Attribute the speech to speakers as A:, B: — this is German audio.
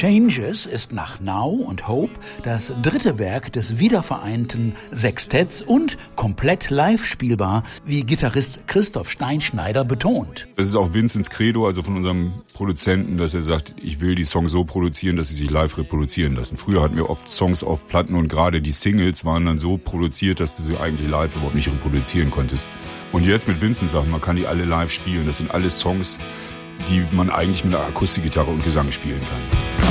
A: Changes ist nach Now und Hope das dritte Werk des wiedervereinten Sextetts und komplett live spielbar, wie Gitarrist Christoph Steinschneider betont.
B: Das ist auch Vincents Credo, also von unserem Produzenten, dass er sagt, ich will die Songs so produzieren, dass sie sich live reproduzieren lassen. Früher hatten wir oft Songs auf Platten und gerade die Singles waren dann so produziert, dass du sie eigentlich live überhaupt nicht reproduzieren konntest. Und jetzt mit Vincents Sachen, man kann die alle live spielen. Das sind alles Songs, die man eigentlich mit einer Akustikgitarre und Gesang spielen kann.